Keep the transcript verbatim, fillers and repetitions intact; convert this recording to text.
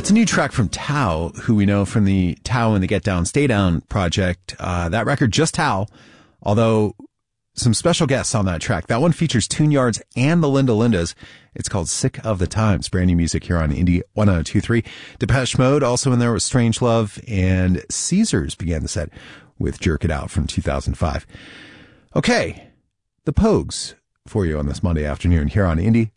That's a new track from Tao, who we know from the Tao and the Get Down, Stay Down project. Uh, that record, just Tao, although some special guests on that track. That one features Tune Yards and the Linda Lindas. It's called Sick of the Times. Brand new music here on Indie one oh two point three. Depeche Mode also in there with Strange Love, and Caesars began the set with Jerk It Out from two thousand five. Okay, the Pogues for you on this Monday afternoon here on Indie